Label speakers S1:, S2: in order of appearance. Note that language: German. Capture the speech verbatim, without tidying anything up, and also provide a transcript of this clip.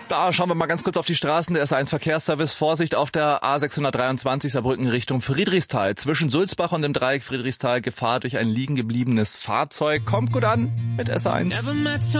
S1: Da schauen wir mal ganz kurz auf die Straßen. Der S eins Verkehrsservice. Vorsicht auf der A sechshundertdreiundzwanzig Saarbrücken Richtung Friedrichsthal. Zwischen Sulzbach und dem Dreieck Friedrichsthal Gefahr durch ein liegen gebliebenes Fahrzeug. Kommt gut an mit S eins.